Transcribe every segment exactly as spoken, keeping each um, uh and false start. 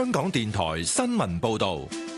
香港電台新聞報道。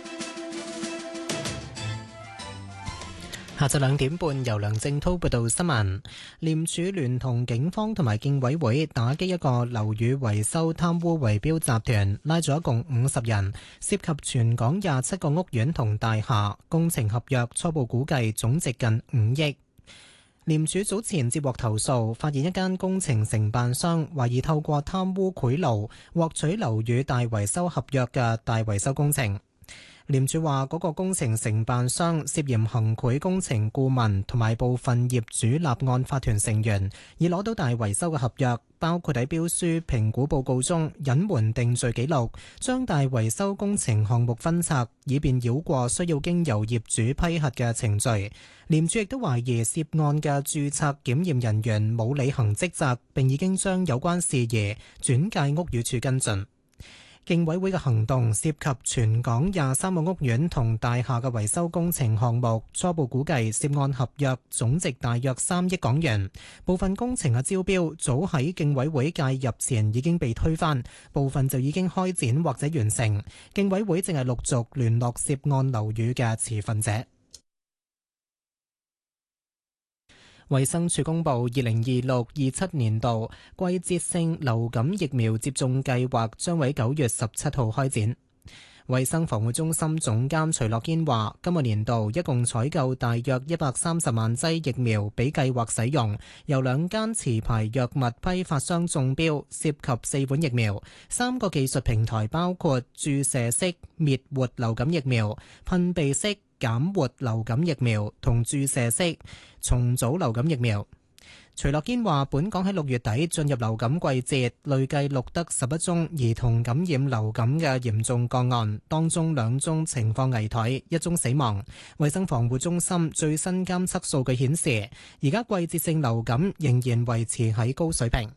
下晝兩點半，由梁正滔報道新聞。廉署聯同警方同埋競委會打擊一個樓宇維修貪污圍標集團，拉咗一共五十人，涉及全港廿七個屋苑同大廈，工程合約初步估計總值近五億。廉署早前接獲投訴，發現一間工程承辦商懷疑透過貪污賄賂獲取樓宇大維修合約嘅大維修工程。廉署話嗰個工程承辦商涉嫌行賄工程顧問同埋部分業主立案法團成員，以攞到大維修嘅合約，包括喺標書評估報告中隱瞞定罪記錄，將大維修工程項目分拆，以便繞過需要經由業主批核嘅程序。廉署亦都懷疑涉案嘅註冊檢驗人員冇履行職責，並已經將有關事宜轉介屋宇署跟進。競委會嘅行動涉及全港廿三個屋苑同大廈嘅維修工程項目，初步估計涉案合約總值大約三億港元。部分工程嘅招標早喺競委會介入前已經被推翻，部分就已經開展或者完成。競委會正係陸續聯絡涉案樓宇嘅持份者。衛生署公布二零二六二七年度季節性流感疫苗接種計劃將喺九月十七號開展。衛生防護中心總監徐樂堅話，今個年度一共採購大約一百三十萬劑疫苗俾計劃使用，由兩間持牌藥物批發商中標，涉及四款疫苗。三個技術平台包括注射式滅活流感疫苗、噴鼻式減活流感疫苗同注射式重組流感疫苗。徐樂堅話，本港喺六月底進入流感季節，累計錄得十一宗兒童感染流感嘅嚴重個案，當中兩宗情況危殆，一宗死亡。衛生防護中心最新監測數據顯示，而家季節性流感仍然維持喺高水平。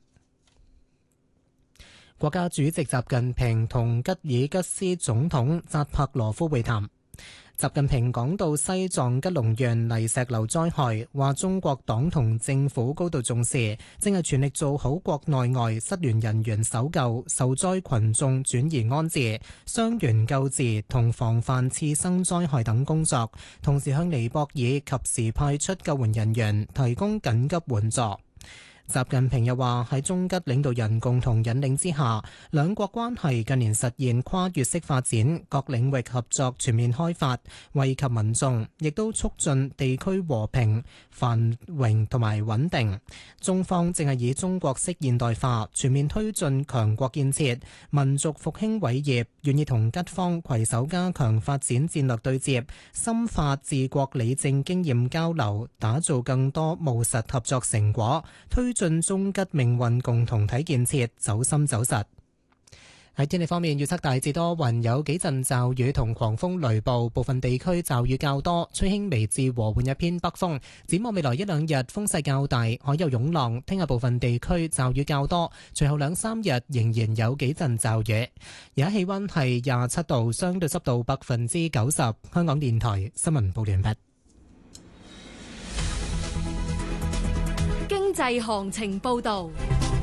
國家主席習近平同吉爾吉斯總統扎帕羅夫會談。習近平講到西藏吉隆縣泥石流災害，話中國黨同政府高度重視，正係全力做好國內外失聯人員搜救、受災群眾轉移安置、傷員救治同防範次生災害等工作，同時向尼泊爾及時派出救援人員，提供緊急援助。習近平又話，喺中吉領導人共同引領之下，兩國關係近年實現跨越式發展，各領域合作全面開發，惠及民眾，亦都促進地區和平繁榮同埋穩定。中方正係以中國式現代化全面推進強國建設、民族復興偉業，願意同吉方攜手加強發展戰略對接，深化治國理政經驗交流，打造更多務實合作成果，推進中吉命運共同體建設走深走實。喺天氣方面，預測大致多雲，有幾陣驟雨同狂風雷暴，部分地區驟雨較多，吹輕微至和緩一偏北風。展望未來一兩日風勢較大，海有湧浪。聽日部分地區驟雨較多，隨後兩三日仍然有幾陣驟雨。而家氣溫係廿七度，相對濕度百分之九十。香港電台新聞報完畢。 經濟行情報道。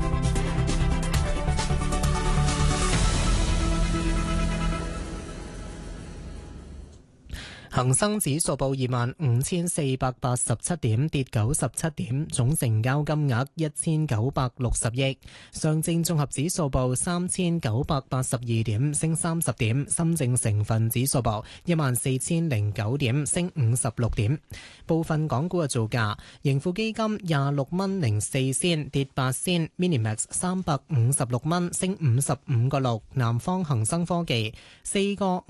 恒生指數報二萬五千四百八十七點，跌九十七點，總成交金額一千九百六十億。上證綜合指數報三千九百八十二點，升三十點。深證成分指數報一萬四千零九點，升五十六點。部分港股嘅造價：盈富基金廿六蚊零四仙，跌八仙；Minimax 三百五十六蚊，升五十五個六；南方恒生科技四個